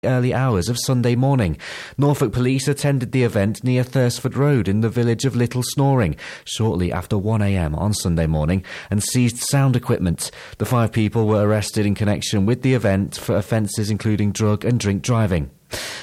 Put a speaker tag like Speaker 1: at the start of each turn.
Speaker 1: early hours of Sunday morning. Norfolk Police attended the event near Thursford Road in the village of Little Snoring shortly after 1 a.m. on Sunday morning and seized sound equipment. The 5 people were arrested in connection with the event for offences including drug and drink driving.